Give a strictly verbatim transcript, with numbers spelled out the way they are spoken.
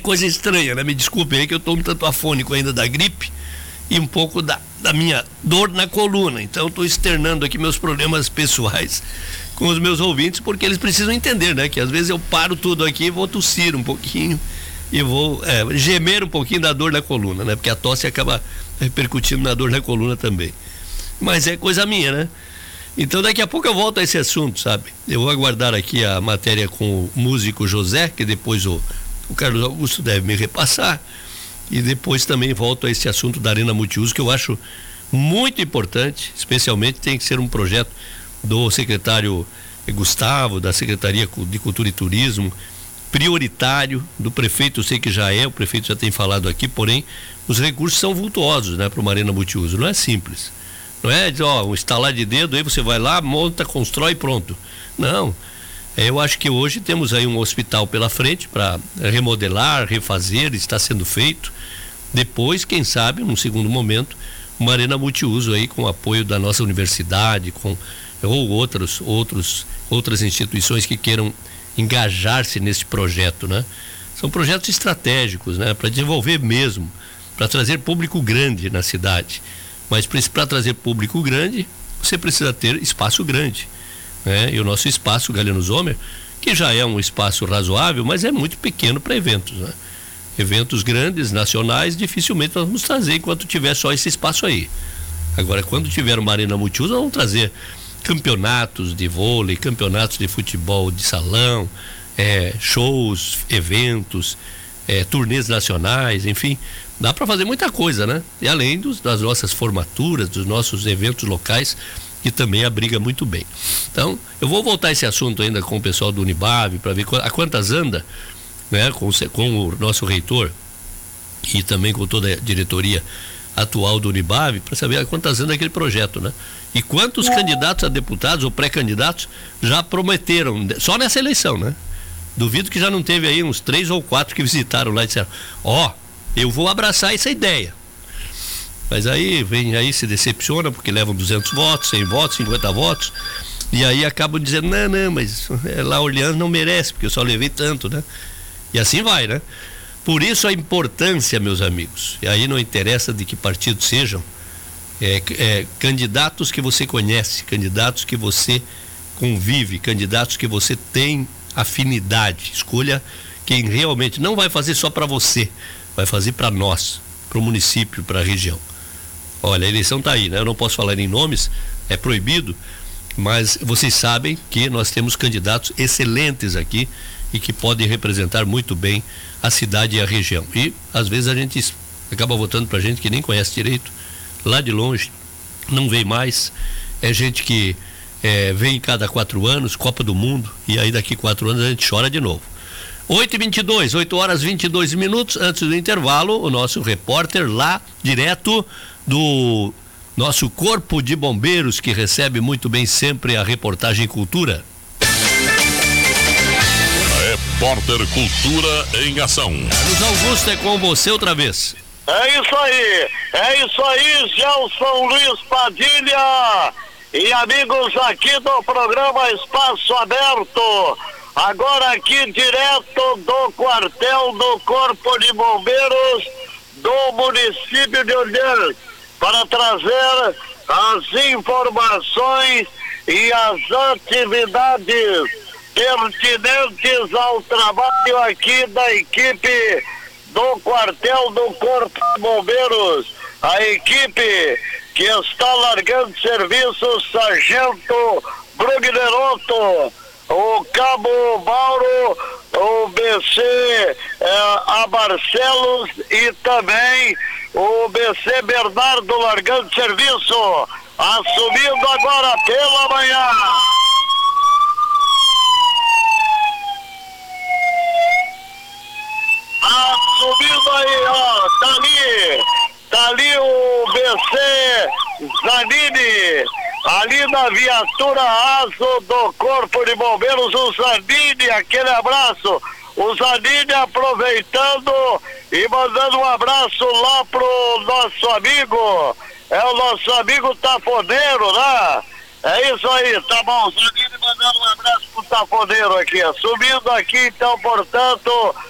coisa estranha, né? Me desculpe aí que eu estou um tanto afônico ainda da gripe e um pouco da, da minha dor na coluna. Então estou externando aqui meus problemas pessoais com os meus ouvintes, porque eles precisam entender, né? Que às vezes eu paro tudo aqui e vou tossir um pouquinho e vou é, gemer um pouquinho da dor na coluna, né? Porque a tosse acaba repercutindo na dor na coluna também. Mas é coisa minha, né? Então daqui a pouco eu volto a esse assunto, sabe? Eu vou aguardar aqui a matéria com o músico José, que depois o, o Carlos Augusto deve me repassar, e depois também volto a esse assunto da Arena Multiuso, que eu acho muito importante, especialmente tem que ser um projeto do secretário Gustavo, da Secretaria de Cultura e Turismo, prioritário, do prefeito, eu sei que já é, o prefeito já tem falado aqui, porém os recursos são vultuosos, né, para uma Arena Multiuso, não é simples. Não é, ó, um estalar de dedo, aí você vai lá, monta, constrói e pronto. Não. Eu acho que hoje temos aí um hospital pela frente para remodelar, refazer, está sendo feito. Depois, quem sabe, num segundo momento, uma arena multiuso aí com apoio da nossa universidade, com ou outros, outros, outras instituições que queiram engajar-se nesse projeto, né? São projetos estratégicos, né? Para desenvolver mesmo, para trazer público grande na cidade. Mas para trazer público grande, você precisa ter espaço grande, né? E o nosso espaço Galiano Zomer, que já é um espaço razoável, mas é muito pequeno para eventos, né? Eventos grandes, nacionais, dificilmente nós vamos trazer enquanto tiver só esse espaço aí. Agora, quando tiver uma arena multiuso, nós vamos trazer campeonatos de vôlei, campeonatos de futebol de salão, é, shows, eventos, é, turnês nacionais, enfim, dá para fazer muita coisa, né? E além dos, das nossas formaturas, dos nossos eventos locais, que também abriga muito bem. Então, eu vou voltar a esse assunto ainda com o pessoal do Unibab, para ver a quantas anda, né? Com, com o nosso reitor e também com toda a diretoria atual do Unibab, para saber a quantas anda aquele projeto, né? E quantos candidatos a deputados ou pré-candidatos já prometeram, só nessa eleição, né? Duvido que já não teve aí uns três ou quatro que visitaram lá e disseram, ó, oh, eu vou abraçar essa ideia. Mas aí vem aí, se decepciona, porque levam duzentos votos, cem votos, cinquenta votos, e aí acabam dizendo, não, não, mas é, lá Orleans não merece, porque eu só levei tanto, né? E assim vai, né? Por isso a importância, meus amigos, e aí não interessa de que partido sejam, é, é, candidatos que você conhece, candidatos que você convive, candidatos que você tem afinidade. Escolha quem realmente não vai fazer só para você, vai fazer para nós, para o município, para a região. Olha, a eleição está aí, né? Eu não posso falar em nomes, é proibido, mas vocês sabem que nós temos candidatos excelentes aqui e que podem representar muito bem a cidade e a região. E às vezes a gente acaba votando para gente que nem conhece direito, lá de longe, não vem mais, é gente que é, vem cada quatro anos, Copa do Mundo, e aí daqui quatro anos a gente chora de novo. oito e vinte e dois, oito horas e vinte e dois minutos, antes do intervalo, o nosso repórter lá, direto do nosso Corpo de Bombeiros, que recebe muito bem sempre a reportagem Cultura. Repórter Cultura em ação. Carlos Augusto, é com você outra vez. É isso aí, é isso aí, Gelson Luiz Padilha e amigos aqui do programa Espaço Aberto. Agora aqui direto do quartel do Corpo de Bombeiros do município de Orleans, para trazer as informações e as atividades pertinentes ao trabalho aqui da equipe do quartel do Corpo de Bombeiros. A equipe que está largando serviço, o sargento Brugnerotto, o cabo Mauro, o B C eh, a Barcelos e também o B C Bernardo largando serviço, assumindo agora pela manhã. Assumindo aí, ó, tá ali, tá ali o B C Zanini, ali na viatura Aso do Corpo de Bombeiros, o Zanini, aquele abraço, o Zanini aproveitando e mandando um abraço lá pro nosso amigo, é o nosso amigo Tafoneiro, né? É isso aí, tá bom, Zanini mandando um abraço pro Tafoneiro aqui, subindo aqui, então, portanto,